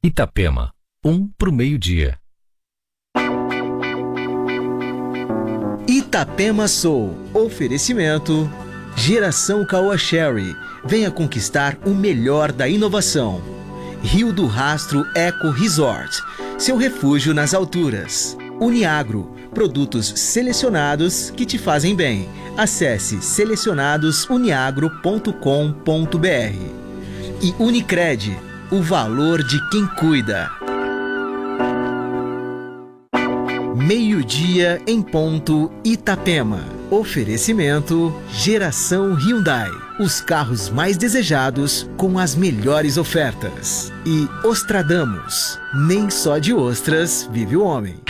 Itapema, 1 para o meio-dia. Itapema Soul. Oferecimento Geração Caoa Sherry. Venha conquistar o melhor da inovação. Rio do Rastro Eco Resort. Seu refúgio nas alturas. Uniagro. Produtos selecionados que te fazem bem. Acesse selecionadosuniagro.com.br. E Unicred. O valor de quem cuida. Meio-dia em ponto, Itapema. Oferecimento Geração Hyundai. Os carros mais desejados com as melhores ofertas. E Ostradamus. Nem só de ostras vive o homem.